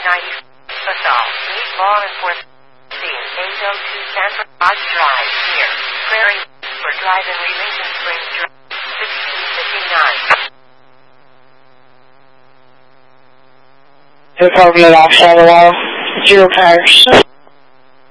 Assault. Meet law enforcement. Scene 802 Sanford Lodge Drive. Here. Prairie. For Drive-In Lincoln Springs Drive. 1659. Department of Off-Side Wall. 0 Patterson.